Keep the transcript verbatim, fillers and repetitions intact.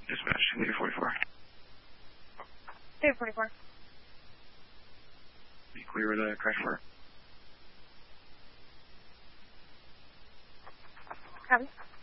Dispatch, Leader forty-four. Leader forty-four. Be clear with a crash for. Copy.